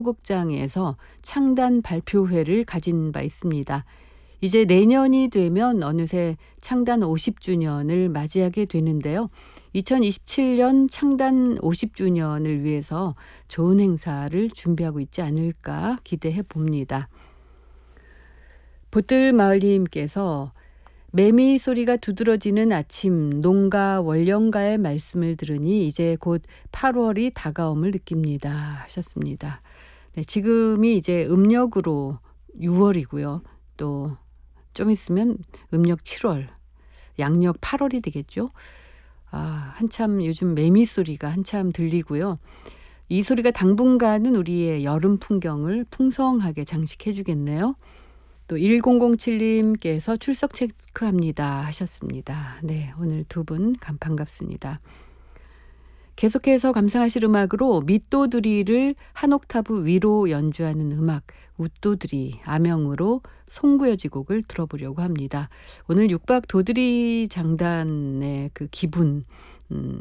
소극장에서 창단 발표회를 가진 바 있습니다. 이제 내년이 되면 어느새 창단 50주년을 맞이하게 되는데요. 2027년 창단 50주년을 위해서 좋은 행사를 준비하고 있지 않을까 기대해 봅니다. 보뜰마을님께서 매미 소리가 두드러지는 아침, 농가 월령가의 말씀을 들으니 이제 곧 8월이 다가옴을 느낍니다 하셨습니다. 네, 지금이 이제 음력으로 6월이고요. 또 좀 있으면 음력 7월, 양력 8월이 되겠죠. 한참 요즘 매미 소리가 한참 들리고요. 이 소리가 당분간은 우리의 여름 풍경을 풍성하게 장식해 주겠네요. 또 1007님께서 출석 체크합니다 하셨습니다. 네, 오늘 두 분 반갑습니다. 계속해서 감상하실 음악으로 밑도드리를 한 옥타브 위로 연주하는 음악 웃도드리 암영으로 송구여지 곡을 들어보려고 합니다. 오늘 육박 도드리 장단의 그 기분